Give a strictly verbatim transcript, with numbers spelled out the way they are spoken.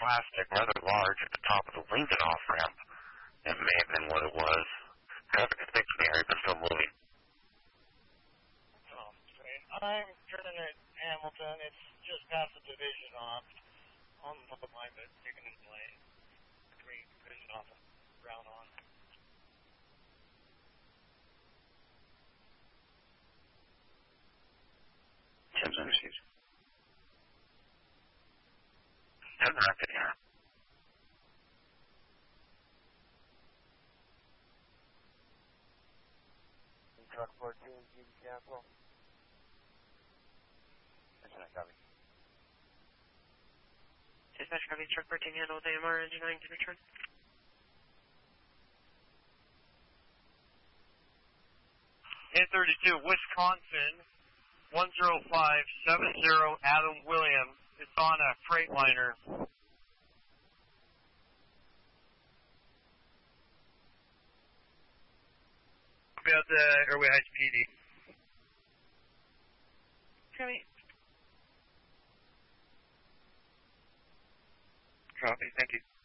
plastic, rather large, at the top of the Lincoln off-ramp. It may have been what it was. Traffic is stationary, but still moving. Oh, great. I'm turning at Hamilton. It's just past the division off. On the public line, but taking his lane. Between division off and brown on. Tim's underseas. Tim's directed here. Truck fourteen, G B cancel. Internet copy. Dispatch copy, truck fourteen handled, A M R, engine nine, can return. eight thirty-two, Wisconsin, one zero five seven zero, Adam Williams. It's on a Freightliner. About the Airway Heights P D. Copy. Copy, thank you.